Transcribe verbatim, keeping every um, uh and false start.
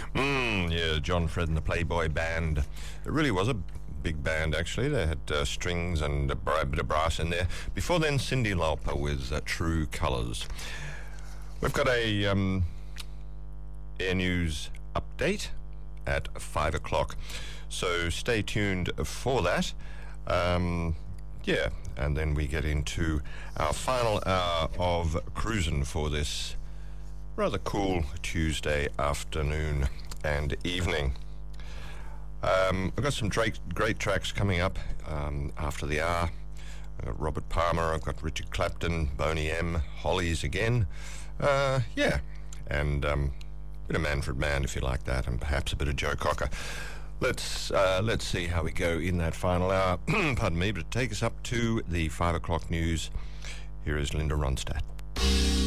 Mm, yeah, John Fred and the Playboy Band. It really was a big band, actually. They had uh, strings and a bra- bit of brass in there. Before then, Cyndi Lauper with uh, True Colours. We've got a um, Air News update at five o'clock, so stay tuned for that. Um, yeah, and then we get into our final hour of cruising for this rather cool Tuesday afternoon and evening. Um, I've got some great, great tracks coming up um, after the hour. I've got Robert Palmer, I've got Richard Clapton, Boney M, Hollies again. Uh, yeah, and um, a bit of Manfred Mann if you like that, and perhaps a bit of Joe Cocker. Let's uh, let's see how we go in that final hour. Pardon me, but to take us up to the five o'clock news, here is Linda Ronstadt.